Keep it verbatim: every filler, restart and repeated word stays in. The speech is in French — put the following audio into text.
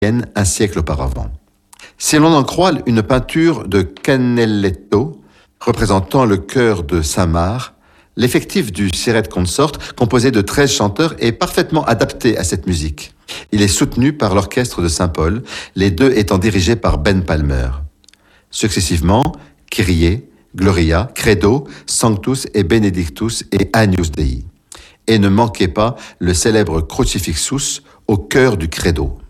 un siècle auparavant. Si l'on en croit une peinture de Canaletto représentant le chœur de Saint-Marc, l'effectif du Siret Consort, composé de treize chanteurs, est parfaitement adapté à cette musique. Il est soutenu par l'orchestre de Saint-Paul, les deux étant dirigés par Ben Palmer. Successivement, Kyrie, Gloria, Credo, Sanctus et Benedictus et Agnus Dei. Et ne manquez pas le célèbre Crucifixus au cœur du Credo.